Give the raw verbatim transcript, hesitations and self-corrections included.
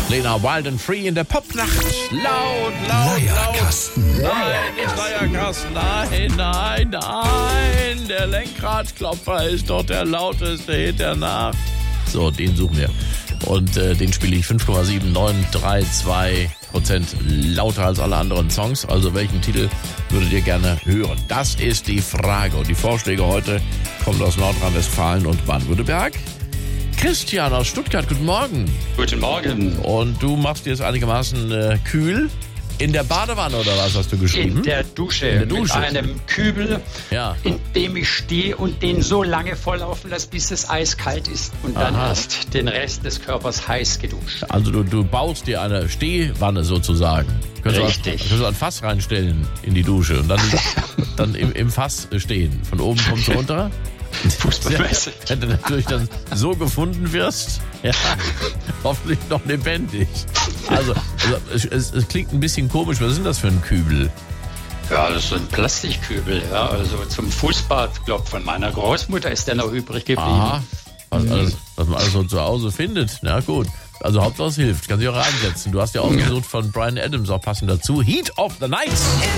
Lena Wild and Free in der Popnacht. Laut, laut, Leierkasten. laut. Nein, nicht Leierkasten. Nein, nein, nein. Der Lenkradklopfer ist doch der lauteste Hit der Nacht. So, den suchen wir. Und äh, den spiele ich fünf Komma sieben neun drei zwei Prozent lauter als alle anderen Songs. Also welchen Titel würdet ihr gerne hören? Das ist die Frage. Und die Vorschläge heute kommen aus Nordrhein-Westfalen und Baden-Württemberg. Christian aus Stuttgart, guten Morgen. Guten Morgen. Und du machst dir es einigermaßen äh, kühl in der Badewanne oder was hast du geschrieben? In der Dusche. In der Dusche. Mit einem Kübel, Ja. in dem ich stehe und den so lange volllaufen lasse, bis es eiskalt ist. Und dann Aha. erst den Rest des Körpers heiß geduscht. Also du, du baust dir eine Stehwanne sozusagen. Könntest Richtig. Du, könntest du ein Fass reinstellen in die Dusche und dann, dann im, im Fass stehen. Von oben kommst du runter. Fußballmäßig. Wenn du natürlich dann so gefunden wirst, ja, hoffentlich noch lebendig. Also, also es, es, es klingt ein bisschen komisch. Was ist denn das für ein Kübel? Ja, das ist so ein Plastikkübel. Ja, also zum Fußbad, glaub, von meiner Großmutter ist der noch übrig geblieben. Aha, was, alles, was man alles so zu Hause findet. Na gut. Also Hauptsache es hilft. Kann sich auch reinsetzen. Du hast ja ausgesucht von Bryan Adams, auch passend dazu. Heat of the Night.